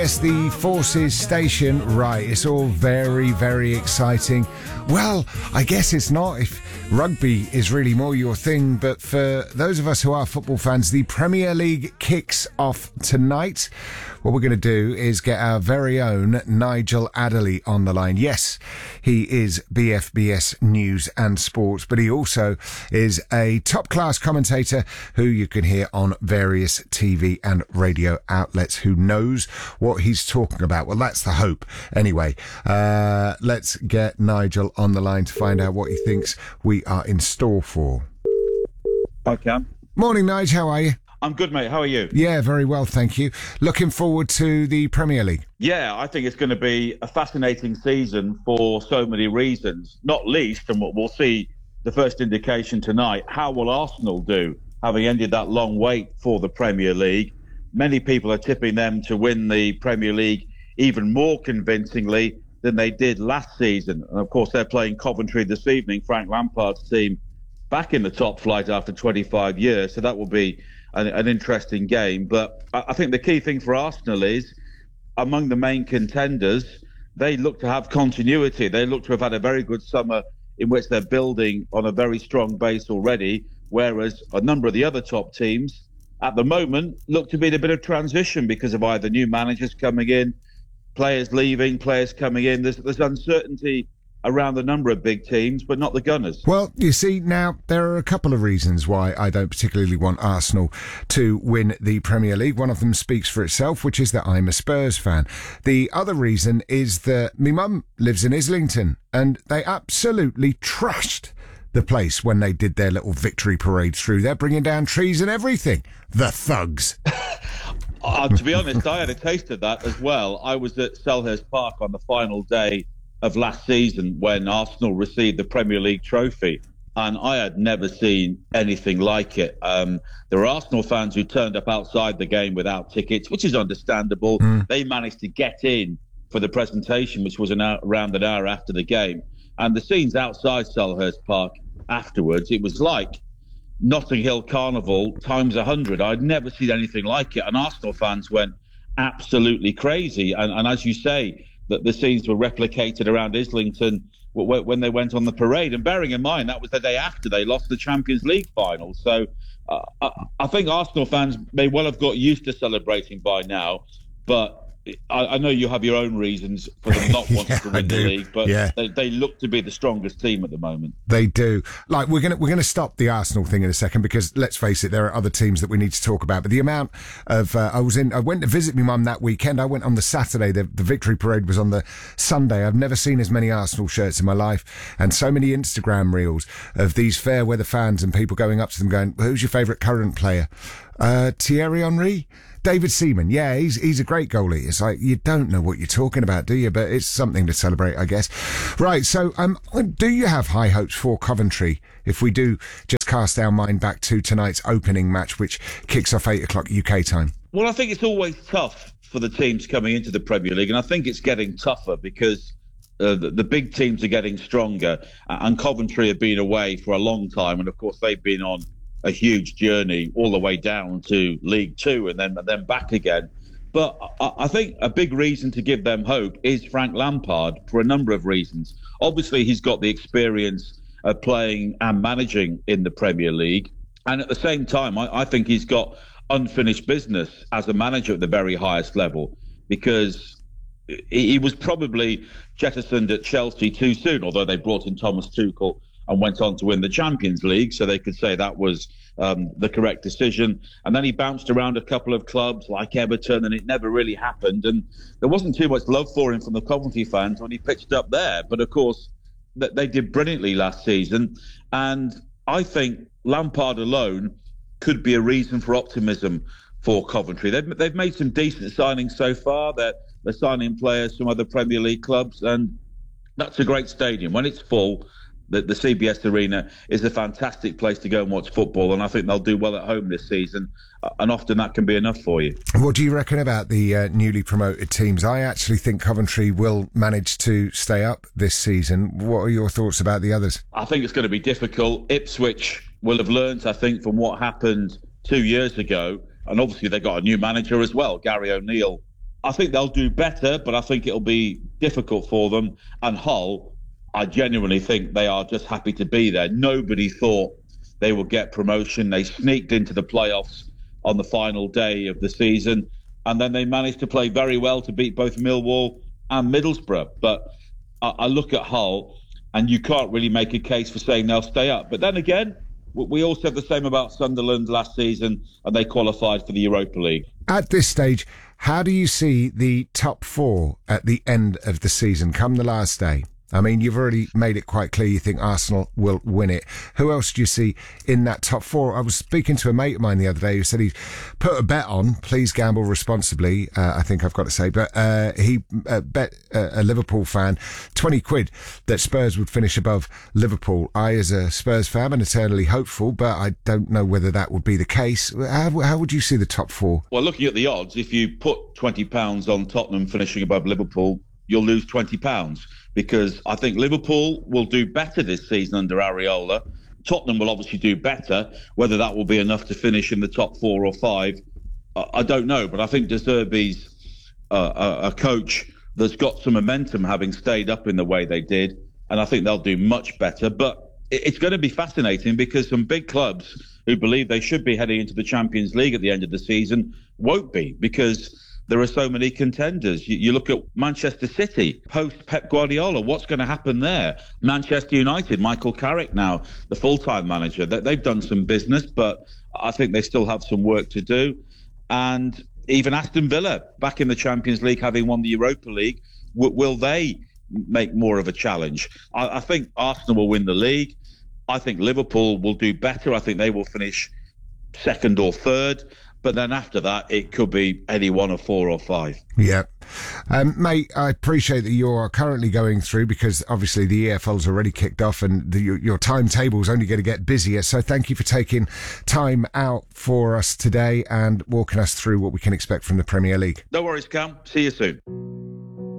Yes, the Forces Station, right, it's all very, very exciting. Well, I guess it's not if rugby is really more your thing, but for those of us who are football fans, the Premier League kicks off tonight. What we're going to do is get our very own Nigel Adderley on the line. Yes, he is BFBS News and Sports, but he also is a top-class commentator who you can hear on various TV and radio outlets, who knows what he's talking about. Well, that's the hope. Anyway, let's get Nigel on the line to find out what he thinks we are in store for. I can. Morning, Nigel. How are you? I'm good, mate. How are you? Yeah, very well, thank you. Looking forward to the Premier League. Yeah, I think it's going to be a fascinating season for so many reasons, not least, and we'll see the first indication tonight, how will Arsenal do, having ended that long wait for the Premier League? Many people are tipping them to win the Premier League even more convincingly than they did last season. And, of course, they're playing Coventry this evening, Frank Lampard's team, back in the top flight after 25 years, so that will be an interesting game. But I think the key thing for Arsenal is, among the main contenders, they look to have continuity. They look to have had a very good summer in which they're building on a very strong base already, whereas a number of the other top teams at the moment look to be in a bit of transition because of either new managers coming in, players leaving, players coming in. There's uncertainty around the number of big teams, but not the Gunners. Well, you see, now, there are a couple of reasons why I don't particularly want Arsenal to win the Premier League. One of them speaks for itself, which is that I'm a Spurs fan. The other reason is that my mum lives in Islington, and they absolutely trashed the place when they did their little victory parade through there, bringing down trees and everything. The thugs. To be honest, I had a taste of that as well. I was at Selhurst Park on the final day of last season when Arsenal received the Premier League trophy, and I had never seen anything like it. There were Arsenal fans who turned up outside the game without tickets, which is understandable. They managed to get in for the presentation, which was around an hour after the game. And the scenes outside Selhurst Park afterwards, it was like Notting Hill Carnival times 100. I'd never seen anything like it. And Arsenal fans went absolutely crazy. And as you say, that the scenes were replicated around Islington when they went on the parade. And bearing in mind, that was the day after they lost the Champions League final. So I think Arsenal fans may well have got used to celebrating by now, but I know you have your own reasons for them not wanting to win the league, but they look to be the strongest team at the moment. They do. Like, we're gonna stop the Arsenal thing in a second, because let's face it, there are other teams that we need to talk about. But the amount of I went to visit my mum that weekend. I went on the Saturday. The victory parade was on the Sunday. I've never seen as many Arsenal shirts in my life, and so many Instagram reels of these fair weather fans and people going up to them going, "Who's your favourite current player?" Thierry Henry. David Seaman, yeah, he's a great goalie. It's like, you don't know what you're talking about, do you? But it's something to celebrate, I guess. Right, so do you have high hopes for Coventry if we do just cast our mind back to tonight's opening match, which kicks off 8 o'clock UK time? Well, I think it's always tough for the teams coming into the Premier League, and I think it's getting tougher because the big teams are getting stronger, and Coventry have been away for a long time, and of course they've been on a huge journey all the way down to League Two and then back again. But I think a big reason to give them hope is Frank Lampard, for a number of reasons. Obviously, he's got the experience of playing and managing in the Premier League. And at the same time, I think he's got unfinished business as a manager at the very highest level, because he was probably jettisoned at Chelsea too soon, although they brought in Thomas Tuchel and went on to win the Champions League, so they could say that was the correct decision. And then he bounced around a couple of clubs like Everton, and it never really happened. And there wasn't too much love for him from the Coventry fans when he pitched up there. But of course, they did brilliantly last season. And I think Lampard alone could be a reason for optimism for Coventry. They've made some decent signings so far. They're signing players from other Premier League clubs, and that's a great stadium. When it's full, the CBS Arena is a fantastic place to go and watch football, and I think they'll do well at home this season, and often that can be enough for you. What do you reckon about the newly promoted teams? I actually think Coventry will manage to stay up this season. What are your thoughts about the others? I think it's going to be difficult. Ipswich will have learned, I think, from what happened 2 years ago, and obviously they got a new manager as well. Gary O'Neill I think they'll do better, but I think it'll be difficult for them. And Hull, I genuinely think they are just happy to be there. Nobody thought they would get promotion. They sneaked into the playoffs on the final day of the season, and then they managed to play very well to beat both Millwall and Middlesbrough. But I look at Hull, and you can't really make a case for saying they'll stay up. But then again, we all said the same about Sunderland last season, and they qualified for the Europa League. At this stage, how do you see the top four at the end of the season, come the last day? I mean, you've already made it quite clear you think Arsenal will win it. Who else do you see in that top four? I was speaking to a mate of mine the other day who said he put a bet on, please gamble responsibly, I think I've got to say, but he bet a Liverpool fan 20 quid that Spurs would finish above Liverpool. I, as a Spurs fan, am eternally hopeful, but I don't know whether that would be the case. How would you see the top four? Well, looking at the odds, if you put £20 on Tottenham finishing above Liverpool, you'll lose £20. Because I think Liverpool will do better this season under Areola. Tottenham will obviously do better. Whether that will be enough to finish in the top 4 or 5, I don't know. But I think De Zerbi's a coach that's got some momentum, having stayed up in the way they did. And I think they'll do much better. But it's going to be fascinating because some big clubs who believe they should be heading into the Champions League at the end of the season won't be, because there are so many contenders. You look at Manchester City, post Pep Guardiola, what's going to happen there? Manchester United, Michael Carrick now, the full-time manager. They've done some business, but I think they still have some work to do. And even Aston Villa, back in the Champions League, having won the Europa League, will they make more of a challenge? I think Arsenal will win the league. I think Liverpool will do better. I think they will finish second or third. But then after that, it could be any one of 4 or 5. Yeah. Mate, I appreciate that you're currently going through, because obviously the EFL's already kicked off and your timetable's only going to get busier. So thank you for taking time out for us today and walking us through what we can expect from the Premier League. No worries, Cam. See you soon.